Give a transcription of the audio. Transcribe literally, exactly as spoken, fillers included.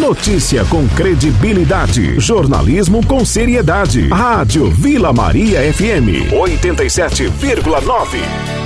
Notícia com credibilidade. Jornalismo com seriedade. Rádio Vila Maria F M oitenta e sete vírgula nove.